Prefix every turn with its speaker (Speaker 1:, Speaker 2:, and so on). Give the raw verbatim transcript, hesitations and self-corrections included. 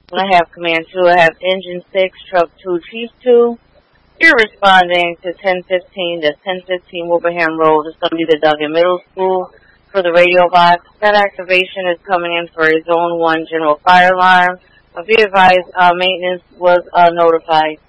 Speaker 1: I have Command two. I have Engine six, Truck two, Chief two. You're responding to ten fifteen. That's ten fifteen Wilbraham Road. It's going to be the Duggan Middle School for the radio box. That activation is coming in for a Zone one general fire alarm. Uh, be advised, uh, maintenance was uh, notified.